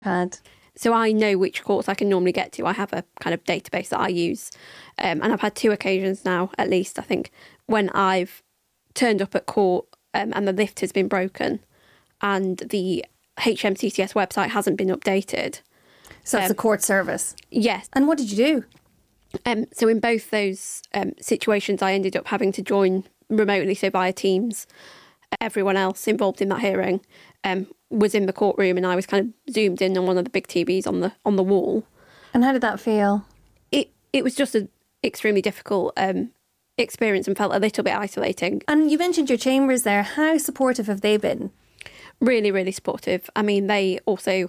Had. So I know which courts I can normally get to. I have a kind of database that I use. And I've had 2 occasions now, at least, I think, when I've turned up at court and the lift has been broken and the HMCTS website hasn't been updated. So it's a court service? Yes. And what did you do? So in both those situations, I ended up having to join remotely, so via Teams. Everyone else involved in that hearing was in the courtroom, and I was kind of zoomed in on one of the big TVs on the wall. And how did that feel? It was just an extremely difficult experience and felt a little bit isolating. And you mentioned your chambers there. How supportive have they been? Really, really supportive. I mean, they also...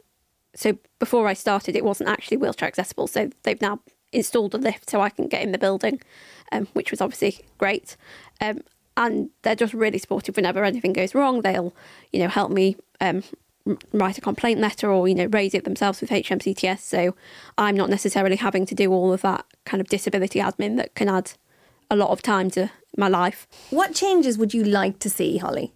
so before I started, it wasn't actually wheelchair accessible, so they've now installed a lift so I can get in the building, which was obviously great. And they're just really supportive whenever anything goes wrong. They'll, help me write a complaint letter or, raise it themselves with HMCTS. So I'm not necessarily having to do all of that kind of disability admin that can add a lot of time to my life. What changes would you like to see, Holly?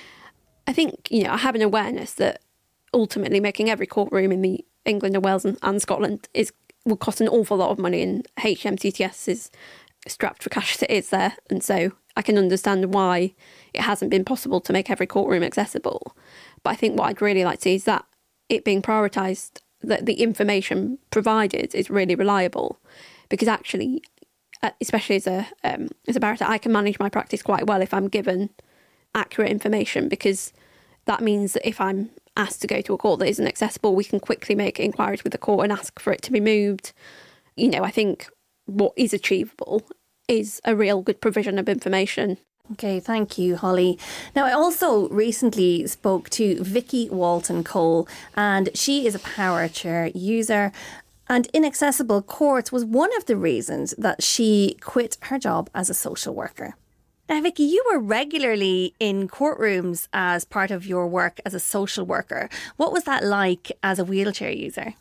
I think, I have an awareness that ultimately making every courtroom in the England and Wales and Scotland will cost an awful lot of money, and HMCTS is strapped for cash as it is there. And so I can understand why it hasn't been possible to make every courtroom accessible. But I think what I'd really like to see is that it being prioritised, that the information provided is really reliable. Because actually, especially as a barrister, I can manage my practice quite well if I'm given accurate information, because that means that if I'm asked to go to a court that isn't accessible, we can quickly make inquiries with the court and ask for it to be moved. I think what is achievable is a real good provision of information. Okay, thank you, Holly. Now, I also recently spoke to Vicky Walton-Cole, and she is a power chair user. And inaccessible courts was one of the reasons that she quit her job as a social worker. Now, Vicky, you were regularly in courtrooms as part of your work as a social worker. What was that like as a wheelchair user?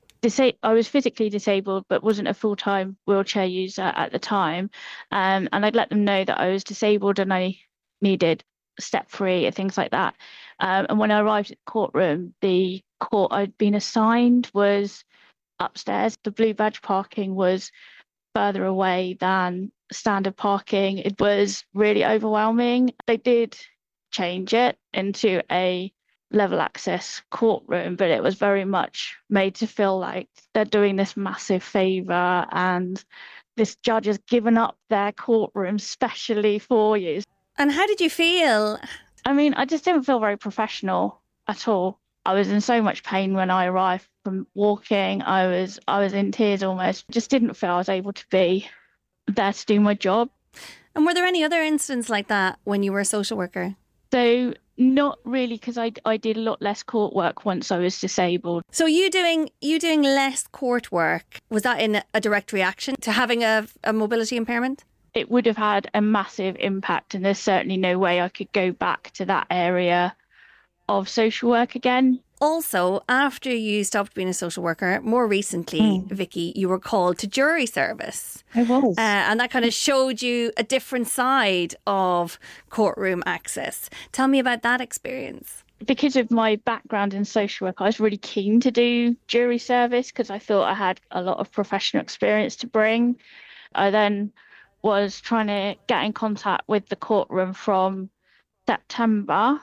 I was physically disabled, but wasn't a full-time wheelchair user at the time. And I'd let them know that I was disabled and I needed step-free and things like that. And when I arrived at the courtroom, the court I'd been assigned was upstairs. The blue badge parking was further away than standard parking. It was really overwhelming. They did change it into a level access courtroom, but it was very much made to feel like they're doing this massive favour and this judge has given up their courtroom specially for you. And how did you feel? I mean, I just didn't feel very professional at all. I was in so much pain when I arrived from walking. I was in tears almost. Just didn't feel I was able to be there to do my job. And were there any other incidents like that when you were a social worker? So not really, because I did a lot less court work once I was disabled. So you doing less court work, was that in a direct reaction to having a mobility impairment? It would have had a massive impact, and there's certainly no way I could go back to that area of social work again. Also, after you stopped being a social worker, more recently, Vicky, you were called to jury service. I was. And that kind of showed you a different side of courtroom access. Tell me about that experience. Because of my background in social work, I was really keen to do jury service because I thought I had a lot of professional experience to bring. I then was trying to get in contact with the courtroom from September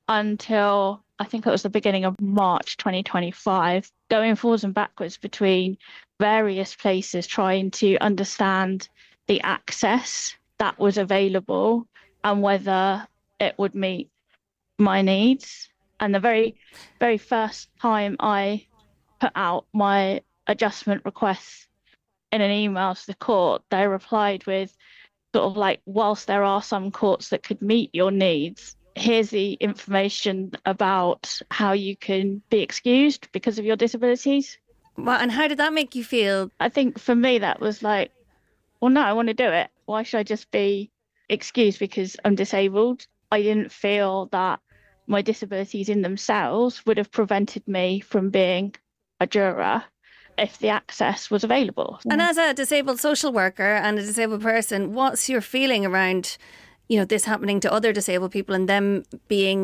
until I think it was the beginning of March 2025, going forwards and backwards between various places, trying to understand the access that was available and whether it would meet my needs. And the very, very first time I put out my adjustment requests in an email to the court, they replied with sort of like, whilst there are some courts that could meet your needs, here's the information about how you can be excused because of your disabilities. Well, and how did that make you feel? I think for me that was like, well, no, I want to do it. Why should I just be excused because I'm disabled? I didn't feel that my disabilities in themselves would have prevented me from being a juror if the access was available. And as a disabled social worker and a disabled person, what's your feeling around, this happening to other disabled people and them being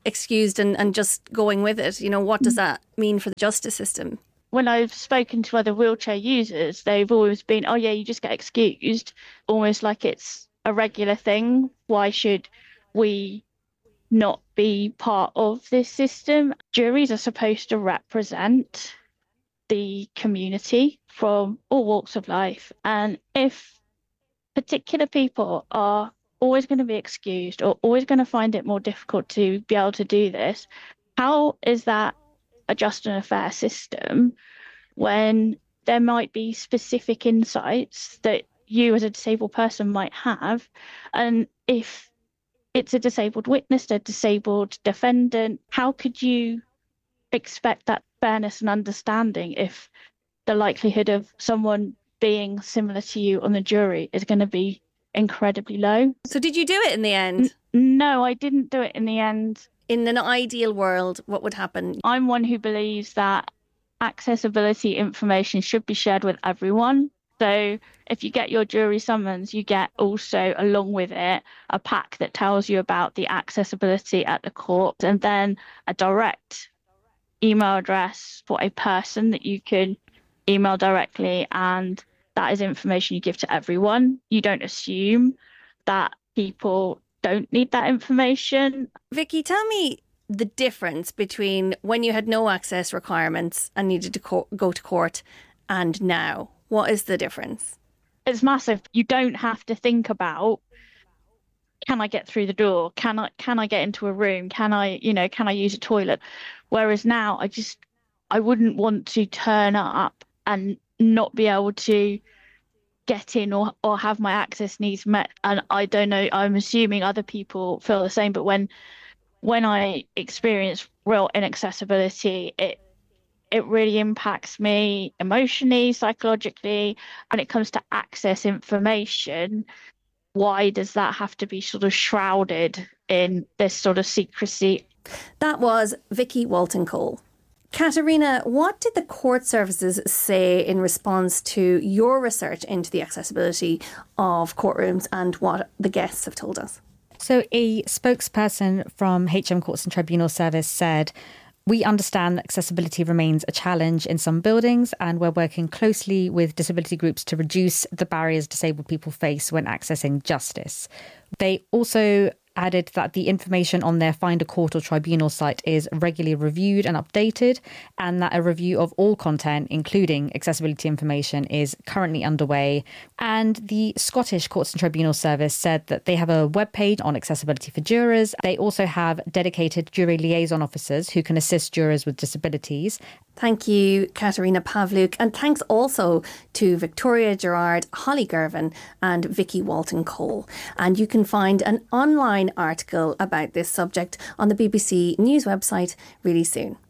excused and just going with it? You know, what does that mean for the justice system? When I've spoken to other wheelchair users, they've always been, oh yeah, you just get excused, almost like it's a regular thing. Why should we not be part of this system? Juries are supposed to represent the community from all walks of life. And if particular people are always going to be excused or always going to find it more difficult to be able to do this, how is that a just and a fair system when there might be specific insights that you as a disabled person might have? And if it's a disabled witness, a disabled defendant, how could you expect that fairness and understanding if the likelihood of someone being similar to you on the jury is going to be incredibly low? So did you do it in the end? No, I didn't do it in the end. In an ideal world, what would happen? I'm one who believes that accessibility information should be shared with everyone. So if you get your jury summons, you get also, along with it, a pack that tells you about the accessibility at the court, and then a direct email address for a person that you can email directly. And that is information you give to everyone. You don't assume that people don't need that information. Vicky, tell me the difference between when you had no access requirements and needed to go to court and now. What is the difference? It's massive. You don't have to think about, can I get through the door? Can I get into a room? Can I use a toilet? Whereas now I wouldn't want to turn up and not be able to get in or have my access needs met. And I don't know, I'm assuming other people feel the same, but when I experience real inaccessibility, it really impacts me emotionally, psychologically. And it comes to access information, why does that have to be sort of shrouded in this sort of secrecy? That was Vicky Walton-Cole. Katerina, what did the court services say in response to your research into the accessibility of courtrooms and what the guests have told us? So a spokesperson from HM Courts and Tribunal Service said, "We understand that accessibility remains a challenge in some buildings, and we're working closely with disability groups to reduce the barriers disabled people face when accessing justice." They also added that the information on their Find a Court or Tribunal site is regularly reviewed and updated, and that a review of all content, including accessibility information, is currently underway. And the Scottish Courts and Tribunal Service said that they have a webpage on accessibility for jurors. They also have dedicated jury liaison officers who can assist jurors with disabilities. Thank you, Katerina Pavluk, and thanks also to Victoria Gerard, Holly Girvan and Vicky Walton-Cole. And you can find an online article about this subject on the BBC News website really soon.